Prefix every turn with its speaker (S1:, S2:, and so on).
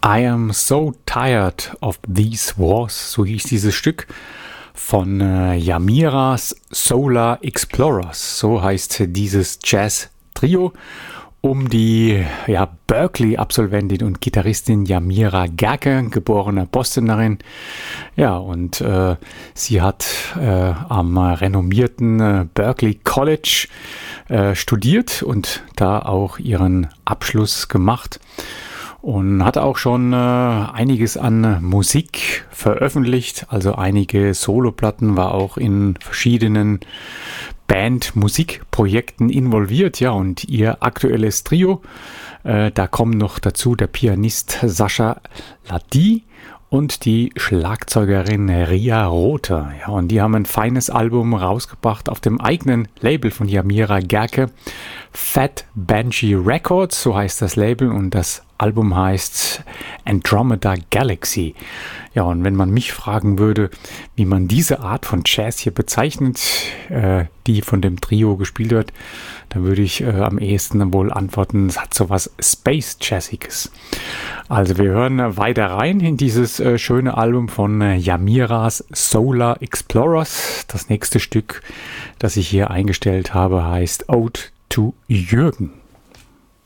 S1: I am so tired of these wars, so hieß dieses Stück von Yamiras Solar Explorers, so heißt dieses Jazz-Trio um die Berklee-Absolventin und Gitarristin Yamira Gerke, geborene Bostonerin. Ja, und sie hat am renommierten Berklee College studiert und da auch ihren Abschluss gemacht. Und hat auch schon einiges an Musik veröffentlicht, also einige Soloplatten, war auch in verschiedenen Band-Musikprojekten involviert, ja, und ihr aktuelles Trio, da kommen noch dazu der Pianist Sascha Ladi und die Schlagzeugerin Ria Rother. Ja, und die haben ein feines Album rausgebracht auf dem eigenen Label von Yamira Gerke, Fat Banshee Records, so heißt das Label, und das Album heißt Andromeda Galaxy. Ja, und wenn man mich fragen würde, wie man diese Art von Jazz hier bezeichnet, die von dem Trio gespielt wird, dann würde ich am ehesten wohl antworten, es hat sowas Space Jazziges. Also wir hören weiter rein in dieses schöne Album von Yamiras Solar Explorers. Das nächste Stück, das ich hier eingestellt habe, heißt Ode to Jürgen.